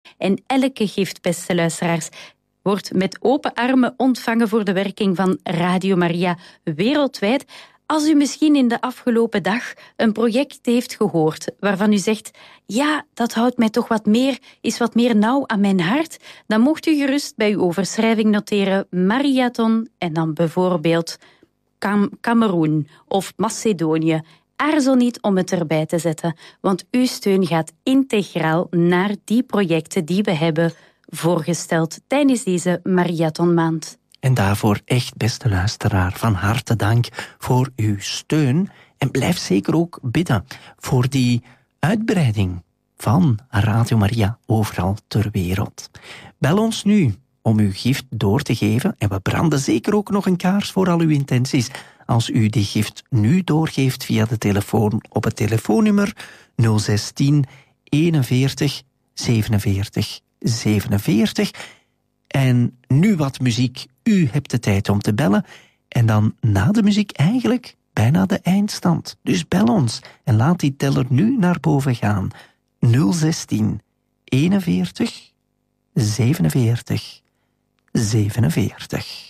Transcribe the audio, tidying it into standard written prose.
En elke gift, beste luisteraars, wordt met open armen ontvangen voor de werking van Radio Maria wereldwijd. Als u misschien in de afgelopen dag een project heeft gehoord waarvan u zegt, ja, dat houdt mij toch is wat meer nauw aan mijn hart, dan mocht u gerust bij uw overschrijving noteren Mariathon en dan bijvoorbeeld Kameroen of Macedonië. Aarzel niet om het erbij te zetten, want uw steun gaat integraal naar die projecten die we hebben voorgesteld tijdens deze marathonmaand. En daarvoor echt, beste luisteraar, van harte dank voor uw steun. En blijf zeker ook bidden voor die uitbreiding van Radio Maria overal ter wereld. Bel ons nu om uw gift door te geven. En we branden zeker ook nog een kaars voor al uw intenties. Als u die gift nu doorgeeft via de telefoon op het telefoonnummer 016 41 47 47. En nu wat muziek. U hebt de tijd om te bellen. En dan na de muziek eigenlijk bijna de eindstand. Dus bel ons en laat die teller nu naar boven gaan. 016 41 47 47.